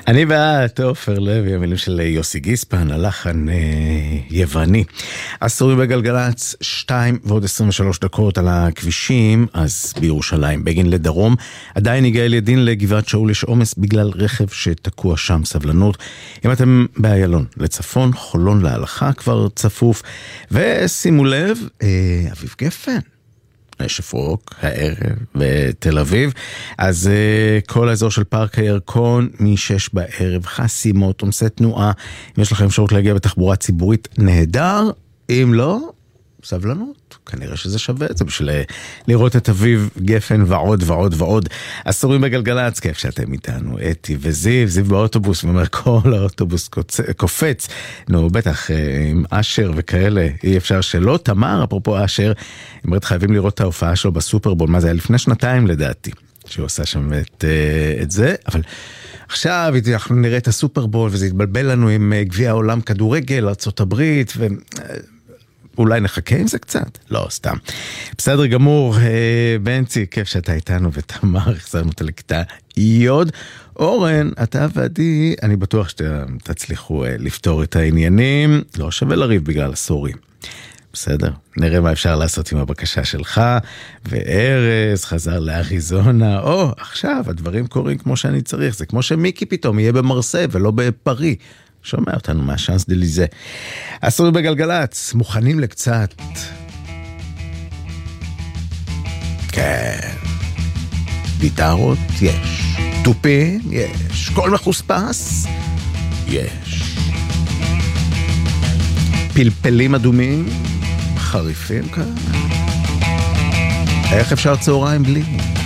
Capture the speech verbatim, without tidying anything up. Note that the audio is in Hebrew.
אני ואת, עופר לוי, המילים של יוסי גיספן, הלחן אה, יווני. עשורים בגלגלץ, שתיים ועוד עשרים ושלוש דקות על הכבישים, אז בירושלים, בגין לדרום, עדיין הגיע אל ידין לגבעת שאול יש עומס בגלל רכב שתקוע שם, סבלנות. אם אתם באיילון לצפון, חולון להלכה כבר צפוף, ושימו לב, אה, אביב גפן. שפרוק, הערב, בתל אביב. אז uh, כל האזור של פארק הירקון, משש בערב, חסימות, עומסי תנועה. אם יש לכם אפשרות להגיע בתחבורה ציבורית, נהדר. אם לא, סבלנות. כנראה שזה שווה את זה בשביל לראות את אביב גפן ועוד ועוד ועוד. עשורים בגלגלץ, כיף שאתם איתנו, אתי וזיו, זיו באוטובוס, ואומר כל האוטובוס קופץ. נו, בטח, עם אשר וכאלה, אי אפשר שלא. תמר, אפרופו אשר, אמרת חייבים לראות את ההופעה שלו בסופרבול, מה זה היה לפני שנתיים לדעתי, שהוא עושה שם את, את זה, אבל עכשיו אנחנו נראה את הסופרבול, וזה יתבלבל לנו עם גביע העולם כדורגל, ארצות הברית, ו... אולי נחכה עם זה קצת? לא, סתם. בסדר גמור, בנצי, כיף שאתה איתנו, ותמר, החזרנו אותה לכיתה יוד. אורן, אתה ועדי, אני בטוח שתצליחו לפתור את העניינים, לא שווה לריב בגלל הסורים. בסדר, נראה מה אפשר לעשות עם הבקשה שלך, וארז חזר לאריזונה, או, עכשיו הדברים קורים כמו שאני צריך, זה כמו שמיקי פתאום יהיה במרסה ולא בפרי. שומע אותנו מהשאנס דליזה. עשור בגלגלץ, מוכנים לקצת. כן. גיטרות, יש. טופים, יש. קול מחוספס, יש. פלפלים אדומים, חריפים כאן. איך אפשר צהריים בלי?